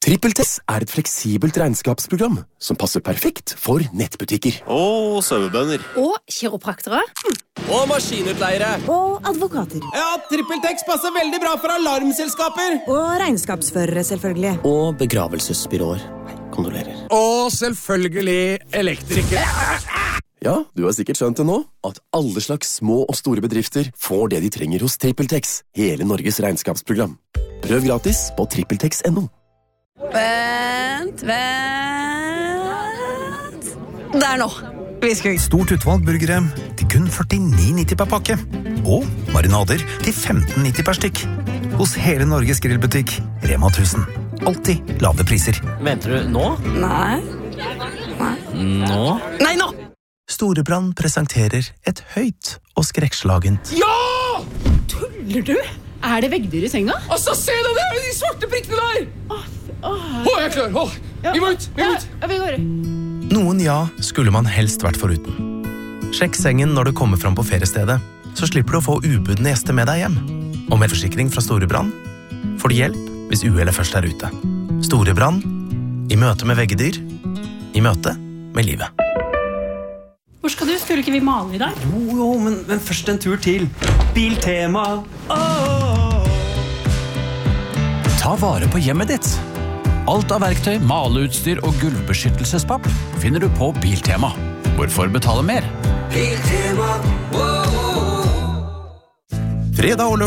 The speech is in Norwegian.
TrippelTex et fleksibelt regnskapsprogram som passer perfekt for nettbutikker. Og sauebønder. Og kiropraktere. Og maskinutleiere. Og advokater. Ja, TrippelTex passer veldig bra for alarmselskaper. Og regnskapsførere, selvfølgelig. Og begravelsesbyråer. Kondolerer. Og selvfølgelig elektrikere. Ja, du har sikkert skjønt det nå, at alle slags små og store bedrifter får det de trenger hos TrippelTex, hele Norges regnskapsprogram. Prøv gratis på trippeltex.no. Vent. Der nå. Viskøy. Stort utvalg burgere til kun 49,90 per pakke. Og marinader til 15,90 per stykk. Hos hele Norges grillbutikk, Rema 1000. Alltid lave priser. Venter du nå? Nei. Nå? Nei, nå! Storebrand presenterer et høyt og skrekkslagent. Ja! Tuller du? Det veggdyr i senga? Altså, se det der, de svarte prikkene der! Jeg er klar. Vi må ut. Ja, vi går. Noen skulle man helst vært foruten. Sjekk sengen når du kommer fram på feriestedet, så slipper du å få ubudne gjester med deg hjem. Og med forsikring fra Storebrand får du hjelp hvis uhellet først er ute. Storebrand, i møte med veggedyr, i møte med livet. Hvor skal du? Skulle ikke vi male i dag? Jo, men først en tur til Biltema. Ta vare på hjemmet ditt. Alt av verktøy, maleutstyr og gulvbeskyttelsespapp finner du på Biltema. Hvorfor betale mer? Fredag og lørdag